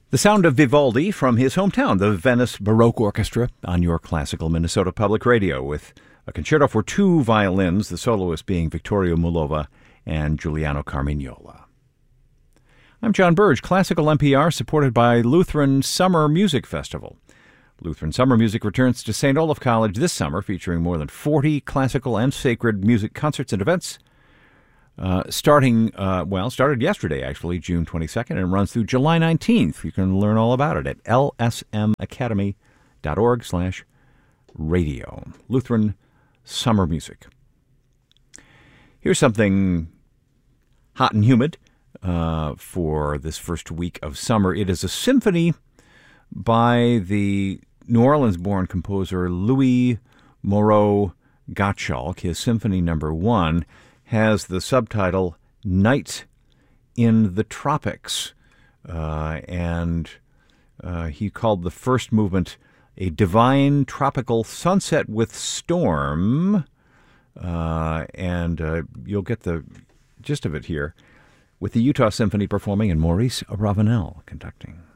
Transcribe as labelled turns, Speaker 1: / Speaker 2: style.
Speaker 1: The sound of Vivaldi from his hometown, the Venice Baroque Orchestra, on your classical Minnesota Public Radio, with a concerto for two violins, the soloist being Victoria Mulova and Giuliano Carmignola. I'm John Burge, Classical NPR, supported by Lutheran Summer Music Festival. Lutheran Summer Music returns to St. Olaf College this summer, featuring more than 40 classical and sacred music concerts and events. Started yesterday, actually, June 22nd, and runs through July 19th. You can learn all about it at lsmacademy.org/radio. Lutheran Summer Music. Here's something hot and humid for this first week of summer. It is a symphony by the New Orleans-born composer Louis Moreau Gottschalk. His Symphony No. 1 has the subtitle Night in the Tropics, and he called the first movement a divine tropical sunset with storm, and you'll get the gist of it here with the Utah Symphony performing and Maurice Ravenel conducting.